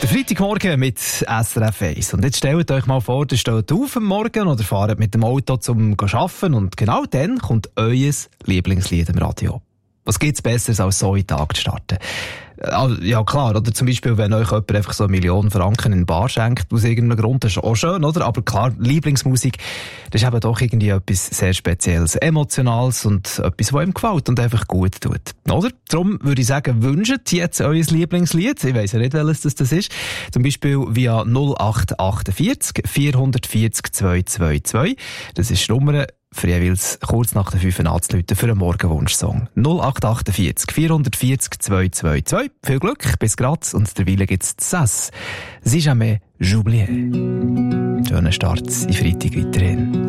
Der Freitagmorgen mit SRF 1. Und jetzt stellt euch mal vor, ihr steht auf am Morgen oder fahrt mit dem Auto zum Arbeiten und genau dann kommt euer Lieblingslied im Radio. Was gibt's Besseres, als so in den Tag zu starten? Ja klar, oder zum Beispiel, wenn euch jemand einfach so 1 Million Franken in den Bar schenkt, aus irgendeinem Grund, das ist auch schön, oder? Aber klar, Lieblingsmusik, das ist eben doch irgendwie etwas sehr Spezielles, Emotionales und etwas, was ihm gefällt und einfach gut tut, oder? Darum würde ich sagen, wünscht jetzt euer Lieblingslied. Ich weiss ja nicht, welches das ist. Zum Beispiel via 0848 440 222. Das ist die Nummer für jeweils kurz nach der 5 anzuläuten für einen Morgenwunschsong. 0848 440 222. Viel Glück, bis grad und derweil gibt's «Ça, si jamais j'oubliais». Schönen Start in Freitag weiterhin.